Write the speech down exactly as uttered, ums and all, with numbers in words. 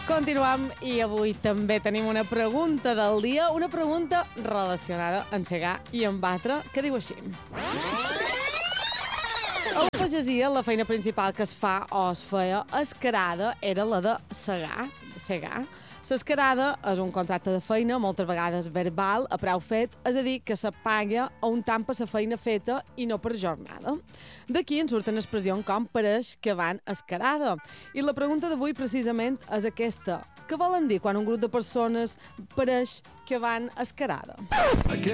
Continuam i avui també tenim una pregunta del dia, una pregunta relacionada amb segar i amb batre, que diu així. A la pagesia, la feina principal que es fa o es feia escarada era la de segar. segar. L'escarada és un contracte de feina, moltes vegades verbal, a preu fet, és a dir, que se paga a un tant per la feina feta i no per jornada. D'aquí en surten expressions com pareix que van escarada. I la pregunta d'avui precisament és aquesta. Què volen dir quan un grup de persones pareix que van escarada?